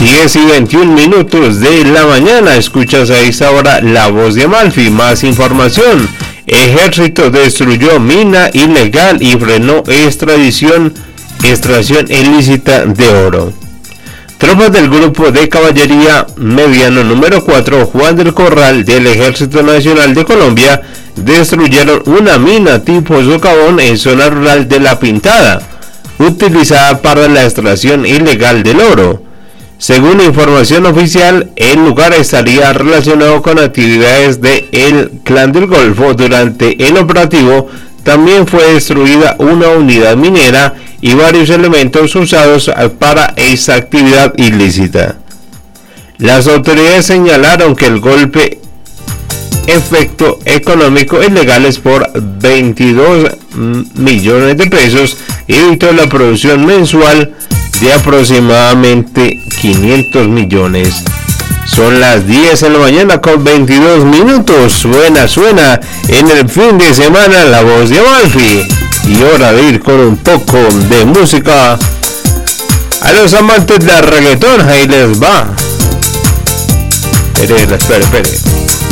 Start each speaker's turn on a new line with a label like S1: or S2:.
S1: 10:21 de la mañana. Escuchas a esta hora La Voz de Amalfi. Más información. Ejército destruyó mina ilegal y frenó extracción ilícita de oro. Tropas del Grupo de Caballería Mediano número 4 Juan del Corral del Ejército Nacional de Colombia destruyeron una mina tipo socavón en zona rural de La Pintada, utilizada para la extracción ilegal del oro. Según información oficial, el lugar estaría relacionado con actividades del Clan del Golfo. Durante el operativo también fue destruida una unidad minera y varios elementos usados para esa actividad ilícita. Las autoridades señalaron que el golpe efecto económico ilegales por 22 millones de pesos y evitó la producción mensual de aproximadamente 500 millones. Son las 10 de la mañana con 22 minutos. Suena en el fin de semana La Voz de Amalfi. Y hora de ir con un poco de música. A los amantes del reggaetón, ahí les va. Espere.